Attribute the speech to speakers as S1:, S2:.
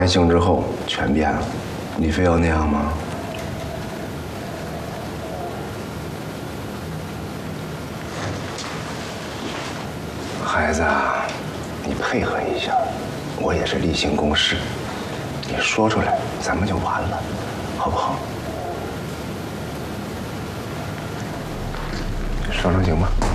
S1: 开性之后全变了，你非要那样吗？孩子啊，你配合一下，我也是例行公事，你说出来，咱们就完了，好不好？说声行吗？